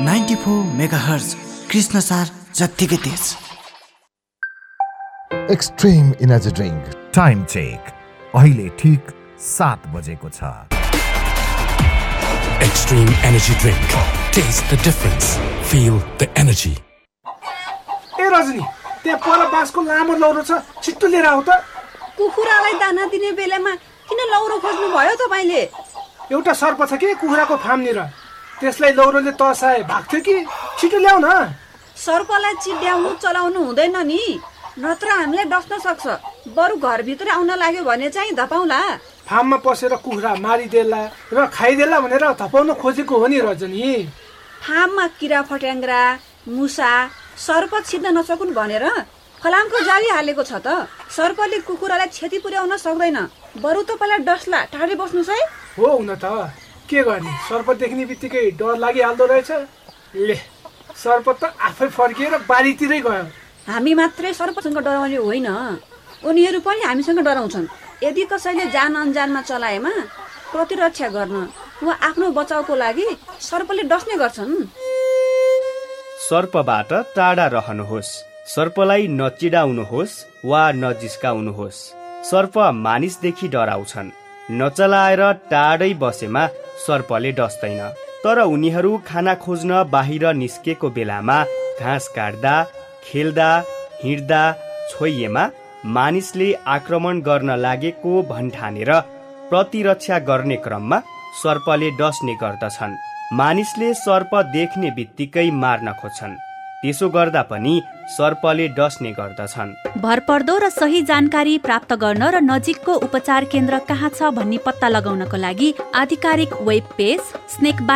94 megahertz Krishnasar जत्तिकै तेज। Extreme energy drink time check अहिले ठीक 7 बजेको छ। Extreme energy drink. Taste the difference. Feel the energy. ए रजनी, त्यहाँ पर बाँसको लामो लौरो छ, छिट्टो लिएर आऊ त। कुखुरालाई दाना दिने बेलामा किन लौरो खोज्नु भयो तपाईले? एउटा सर्प छ के कुखुराको फार्मनिर, त्यसलाई लौरोले तर्साए भाग्थ्यो कि। छिटो ल्याऊ न। सर्पलाई चिड्याउनु चलाउनु हुँदैन नि, नत्र हामीलाई डस्न सक्छ। बरु घरभित्र आउन लाग्यो भने चाहिँ धपाउला। फार्ममा पसेर कुखुरा मारिदेला र खाइदेला भनेर धपाउन खोजेको हो नि रजनी। फार्ममा किरा फट्याङ्ग्रा, मुसा, सर्प छिर्न नसकुन् भनेर फलामको जाली हालेको छ त। सर्पले कुखुरालाई क्षति पुर्याउन सक्दैन, बरु तपाईँलाई डस्ला। टाढै बस्नुहोस् है। हो हुन त के गर्ने, सर्प देख्ने बित्तिकै डर लागिहाल्दो रहेछ। ले, सर्प त आफै फर्किएर बारीतिरै गयो। हामी मात्रै सर्पसँग डराउने होइन, उनीहरू पनि हामीसँग डराउँछन्। यदि कसैले जान अनजानमा चलाएमा प्रतिरक्षा गर्न वा आफ्नो बचाउको लागि सर्पले डस्ने गर्छन्। सर्पबाट टाढा रहनुहोस्। सर्पलाई नचिडाउनुहोस् वा नजिस्काउनुहोस्। सर्प मानिसदेखि डराउँछन्। नचलाएर टाढै बसेमा सर्पले डस्दैन, तर उनीहरू खाना खोज्न बाहिर निस्केको बेलामा घाँस काट्दा, खेल्दा, हिँड्दा, छोइएमा मानिसले आक्रमण गर्न लागेको भन्ठानेर प्रतिरक्षा गर्ने क्रममा सर्पले डस्ने गर्दछन्। मानिसले सर्प देख्ने बित्तिकै मार्न खोज्छन्, त्यसो गर्दा पनि सर्पले डस्ने गर्दछन्। भरपर्दो र सही जानकारी प्राप्त गर्न र नजिकको उपचार केन्द्र कहाँ छ भन्ने पत्ता लगाउनको लागि आधिकारिक वेब पेज स्नेक